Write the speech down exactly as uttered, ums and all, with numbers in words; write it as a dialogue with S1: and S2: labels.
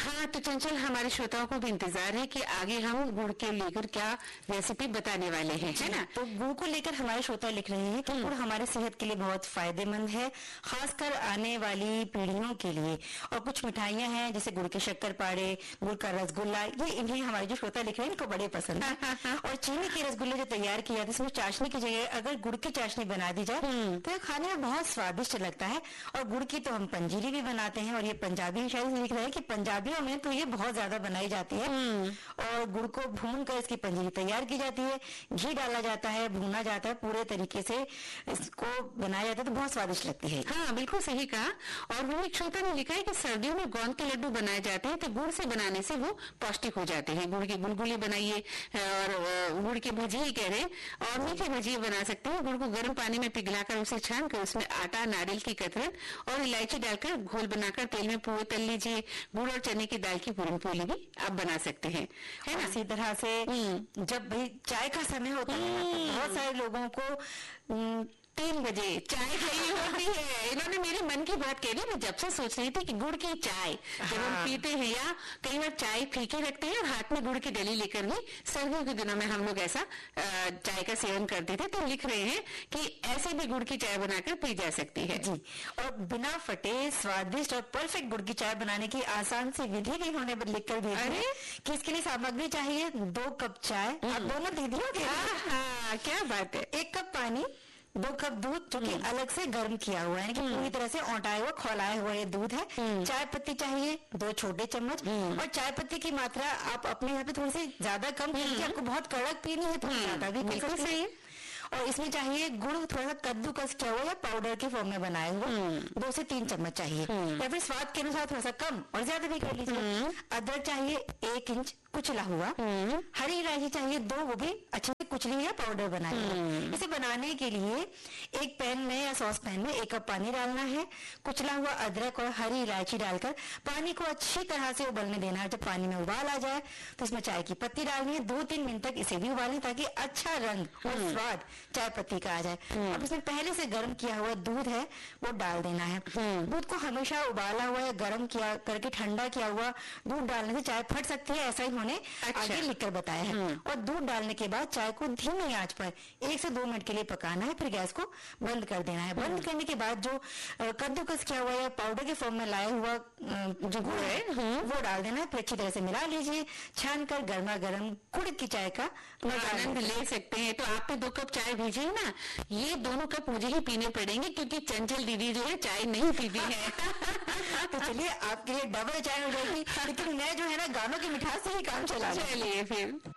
S1: हाँ, तो चंचल, हमारे श्रोताओं को भी इंतजार है कि आगे हम गुड़ के लेकर क्या रेसिपी बताने वाले हैं, है ना?
S2: तो गुड़ को लेकर हमारे श्रोता लिख रहे हैं कि गुड़ हमारे सेहत के लिए बहुत फायदेमंद है, खासकर आने वाली पीढ़ियों के लिए। और कुछ मिठाइयां हैं जैसे गुड़ के शक्कर पारे, गुड़ का रसगुल्ला, ये इन्हें हमारे जो श्रोता लिख रहे हैं इनको बड़े पसंद है। और चीनी के रसगुल्ले जो तैयार किया जाता है इसमें चाशनी की जगह अगर गुड़ की चाशनी बना दी जाए तो ये खाने में बहुत स्वादिष्ट लगता है। और गुड़ की तो हम पंजीरी भी बनाते हैं, और ये पंजाबी शायद लिख रहे हैं कि पंजाबियों में तो ये बहुत ज्यादा बनाई जाती है। और गुड़ को भून कर इसकी पंजीरी तैयार की जाती है, घी डाला जाता है, भूना जाता है, पूरे तरीके से इसको बनाया जाता है, तो बहुत स्वादिष्ट लगती है।
S1: हाँ, बिल्कुल सही कहा। और वो एक श्रोता ने लिखा है कि सर्दियों में गोंद के लड्डू बनाए जाते हैं तो गुड़ से बनाने से वो पौष्टिक हो जाते हैं। गुड़ की गुलगुली बनाइए, और गुड़ की भजिए कह रहे हैं, और मीठे भजिए बना सकते हैं। गुड़ को गर्म पानी में पिघलाकर उसे छान कर उसमें आटा, नारियल की कतरन और इलायची डालकर घोल बनाकर तेल में पूरे तल लीजिए। गुड़ और चने की दाल की पूरी पोली भी आप बना सकते हैं, है ना?
S2: इसी तरह से जब भाई चाय का समय होता है तो बहुत सारे लोगों को
S1: तीन बजे चाय चाहिए होती है। इन्होंने मेरे मन की बात कह दी। मैं जब से सोच रही थी कि गुड़ की चाय जब हम पीते हैं, या कई बार चाय फीके रखते हैं और हाथ में गुड़ की डली लेकर भी सर्दियों के दिनों में हम लोग ऐसा चाय का सेवन करते थे, तो लिख रहे हैं कि ऐसे भी गुड़ की चाय बनाकर पी जा सकती है
S2: जी। और बिना फटे स्वादिष्ट और परफेक्ट गुड़ की चाय बनाने की आसान सी विधि भी उन्होंने लिख कर भेजी है कि इसके लिए सामग्री चाहिए दो कप चाय। आप दोनों दीदियों के
S1: हाँ, क्या बात है।
S2: एक कप पानी, दो कप दूध जो कि अलग से गर्म किया हुआ है, कि पूरी तरह से औटाया हुआ खौलाया हुआ ये दूध है। चाय पत्ती चाहिए दो छोटे चम्मच, और चाय पत्ती की मात्रा आप अपने यहाँ पे थोड़ी सी ज्यादा कम कीजिए। आपको बहुत कड़क पीनी है तो ज्यादा भी पी सकते हैं। और इसमें चाहिए गुड़ थोड़ा सा कद्दूकस किया हुआ या पाउडर के फॉर्म में बनाया हुआ, दो से तीन चम्मच चाहिए, या फिर स्वाद के अनुसार थोड़ा सा कम और ज्यादा भी कर लीजिए। अदरक चाहिए एक इंच कुचला हुआ, हरी इलायची चाहिए दो, वो भी अच्छे से कुचली या पाउडर बनाई। इसे बनाने के लिए एक पैन में या सॉस पैन में एक कप पानी डालना है, कुचला हुआ अदरक और हरी इलायची डालकर पानी को अच्छी तरह से उबलने देना है। जब पानी में उबाल आ जाए तो इसमें चाय की पत्ती डालनी है, दो तीन मिनट तक इसे भी उबालें ताकि अच्छा रंग और स्वाद चाय पत्ती का आ जाए। अब इसमें पहले से गर्म किया हुआ दूध है वो डाल देना है। दूध को हमेशा उबाला हुआ या गर्म किया करके ठंडा किया हुआ दूध डालने से चाय फट सकती है, ऐसा ही उन्होंने अच्छा। आगे लिखकर बताया है। और दूध डालने के बाद चाय को धीमी आंच पर एक से दो मिनट के लिए पकाना है, फिर गैस को बंद कर देना है। बंद करने के बाद जो कद्दूकस किया हुआ या पाउडर के फॉर्म में लाया हुआ जो गुड़ है वो डाल देना है, फिर अच्छी तरह से मिला लीजिए। छान कर गर्मा गर्म गुड़ की चाय का
S1: आनंद ले सकते हैं। तो आप तो दो कप चाय भेजिए ना, ये दोनों कप मुझे ही पीने पड़ेंगे क्योंकि चंचल दीदी जो है चाय नहीं पीती है।
S2: तो चलिए आपके लिए डबल चाय हो जाएगी, लेकिन मैं जो है ना गानों की मिठास से ही काम चला।
S1: चलिए फिर।